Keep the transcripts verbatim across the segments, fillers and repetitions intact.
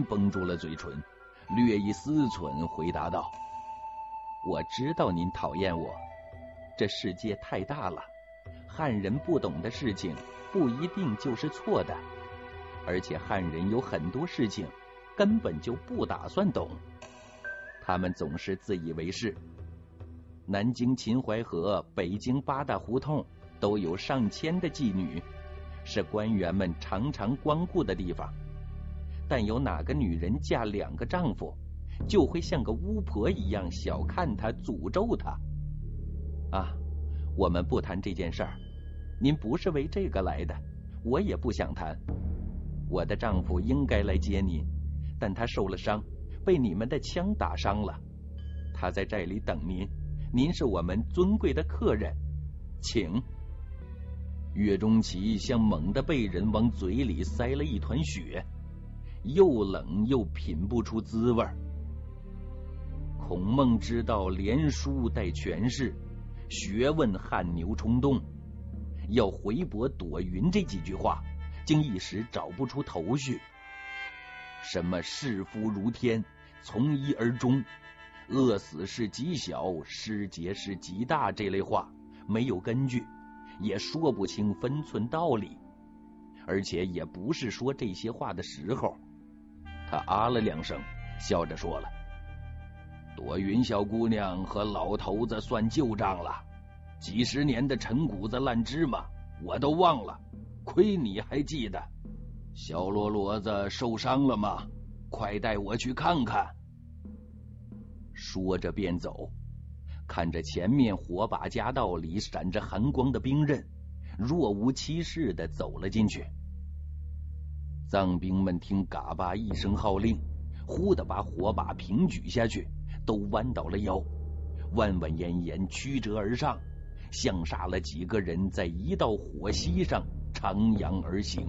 绷住了嘴唇，略一思忖回答道：我知道您讨厌我，这世界太大了，汉人不懂的事情不一定就是错的，而且汉人有很多事情根本就不打算懂，他们总是自以为是。南京秦淮河、北京八大胡同都有上千的妓女，是官员们常常光顾的地方，但有哪个女人嫁两个丈夫，就会像个巫婆一样小看她、诅咒她。啊，我们不谈这件事儿，您不是为这个来的，我也不想谈。我的丈夫应该来接您，但他受了伤，被你们的枪打伤了，他在这里等您，您是我们尊贵的客人，请。岳钟琪像猛地被人往嘴里塞了一团血，又冷又品不出滋味。孔孟之道，连书带权势，学问汗牛充栋，要回驳朵云这几句话，竟一时找不出头绪。什么视夫如天，从一而终，饿死是极小，失节是极大，这类话没有根据，也说不清分寸道理，而且也不是说这些话的时候。他啊了两声，笑着说了：朵云小姑娘和老头子算旧账了，几十年的陈谷子烂芝麻我都忘了，亏你还记得。小罗罗子受伤了吗？快带我去看看。说着便走，看着前面火把夹道里闪着寒光的兵刃，若无其事地走了进去。藏兵们听嘎巴一声号令，忽地把火把平举下去，都弯倒了腰，弯弯延延曲折而上，像杀了几个人在一道火溪上徜徉而行。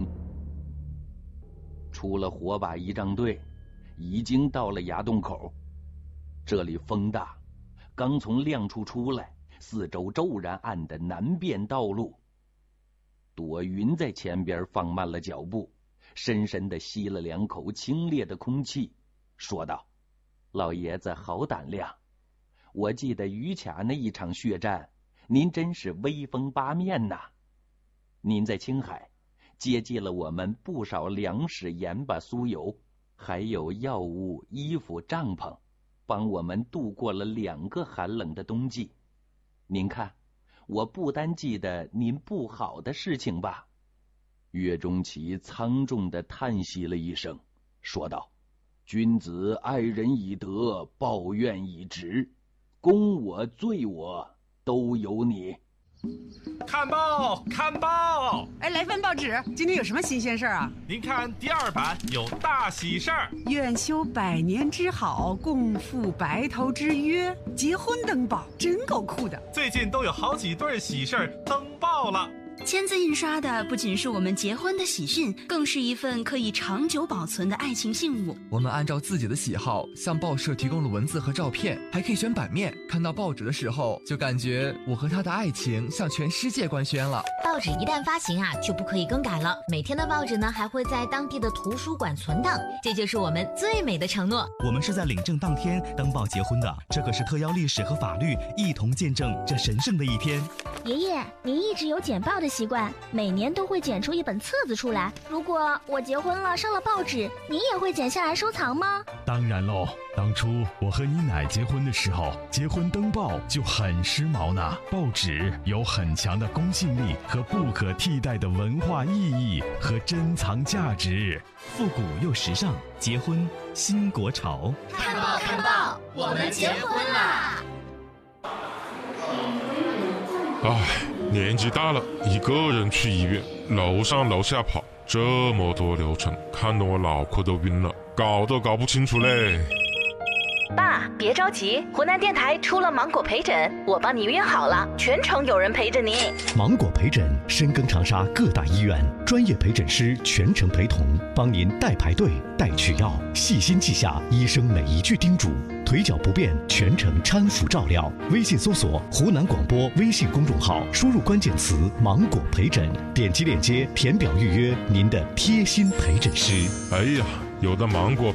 出了火把仪仗队，已经到了崖洞口。这里风大，刚从亮处出来，四周骤然暗得难辨道路。朵云在前边放慢了脚步，深深地吸了两口清冽的空气，说道：老爷子好胆量，我记得于卡那一场血战，您真是威风八面呐！您在青海接济了我们不少粮食、盐巴、酥油，还有药物、衣服、帐篷，帮我们度过了两个寒冷的冬季。您看，我不单记得您不好的事情吧？岳钟琪苍重地叹息了一声，说道：君子爱人以德，报怨以直，攻我罪我都有你。 看报看报！ 哎，来份报纸，今天有什么新鲜事儿啊？ 您看第二版有大喜事儿， 愿修百年之好，共赴白头之约，结婚登报，真够酷的。 最近都有好几对喜事儿登报了。 签字印刷的不仅是我们结婚的喜讯，更是一份可以长久保存的爱情信物。 我们按照自己的喜好向报社提供了文字和照片，还可以选版面。看到报纸的时候，就感觉我和他的爱情向全世界官宣了。 报纸一旦发行啊，就不可以更改了。每天的报纸呢，还会在当地的图书馆存档，这就是我们最美的承诺。 我们是在领证当天登报结婚的，这可是特邀历史和法律一同见证这神圣的一天。 爷爷，您一直有剪报的习惯，每年都会剪出一本册子出来。如果我结婚了上了报纸，您也会剪下来收藏吗？ 当然喽，当初我和你奶结婚的时候，结婚登报就很时髦呢。报纸有很强的公信力和不可替代的文化意义和珍藏价值，复古又时尚，结婚新国潮。 看报看报，我们结婚啦！ 唉，年纪大了，一个人去医院，楼上楼下跑，这么多流程，看得我脑壳都晕了，搞都搞不清楚嘞。 爸，别着急，湖南电台出了芒果陪诊，我帮你约好了，全程有人陪着你。 芒果陪诊深耕长沙各大医院，专业陪诊师全程陪同，帮您代排队、代取药，细心记下医生每一句叮嘱，腿脚不便全程搀扶照料。微信搜索湖南广播微信公众号，输入关键词芒果陪诊，点击链接填表预约您的贴心陪诊师。 哎呀，有的芒果